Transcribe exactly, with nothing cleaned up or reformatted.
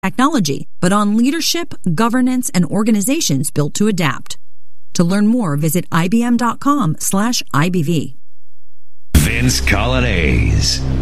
technology, but on leadership, governance, and organizations built to adapt. To learn more, visit I B M dot com slash I B V. Vince Coglianese.